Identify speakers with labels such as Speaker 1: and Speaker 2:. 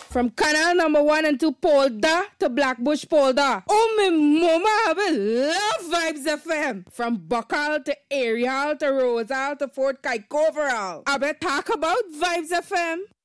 Speaker 1: From Canal number 1 and 2 Polda to Blackbush Polda. Oh, me mama, I love Vibes FM. From Buckle to Ariel to Rosal to Fort Kaikoverall. I bet talk about Vibes FM.